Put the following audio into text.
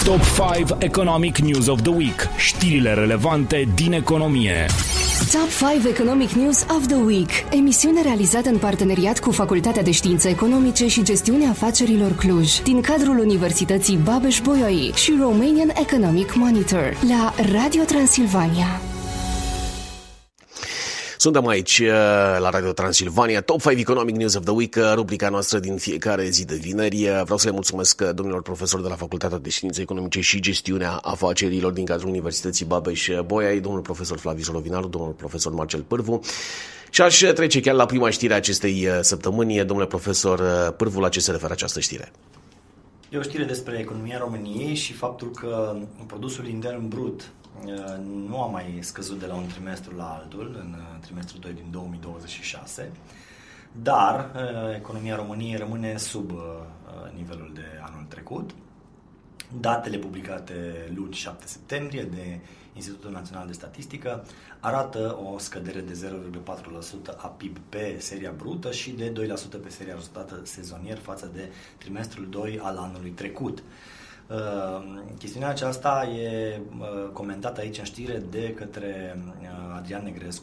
Top 5 Economic News of the Week. Știrile relevante din economie. Top 5 Economic News of the Week. Emisiune realizată în parteneriat cu Facultatea de Științe Economice și Gestiune Afacerilor Cluj, din cadrul Universității Babeș-Bolyai și Romanian Economic Monitor, la Radio Transilvania. Suntem aici la Radio Transilvania, Top 5 Economic News of the Week, rubrica noastră din fiecare zi de vineri. Vreau să le mulțumesc domnilor profesori de la Facultatea de Științe Economice și Gestiunea Afacerilor din cadrul Universității Babeș-Bolyai, domnul profesor Flavius Solovinaru, domnul profesor Marcel Pârvu. Și aș trece chiar la prima știre a acestei săptămâni. Domnule profesor Pârvu, la ce se referă această știre? E o știre despre economia României și faptul că produsul intern brut nu a mai scăzut de la un trimestru la altul, în trimestrul 2 din 2026, dar economia României rămâne sub nivelul de anul trecut. Datele publicate luni 7 septembrie de Institutul Național de Statistică arată o scădere de 0,4% a PIB pe seria brută și de 2% pe seria rezultată sezonier față de trimestrul 2 al anului trecut. Chestiunea aceasta e comentată aici în știre de către Adrian Negrescu,